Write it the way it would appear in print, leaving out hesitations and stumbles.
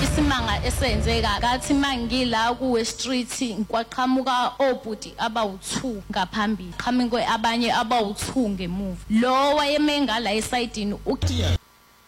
isimanga esenzeka ngathi mangila kuwe street kwaqhamuka obhuti abawu2 ngaphambili qhamuke abanye abawu2 ngemuva lo wayemengala esayidini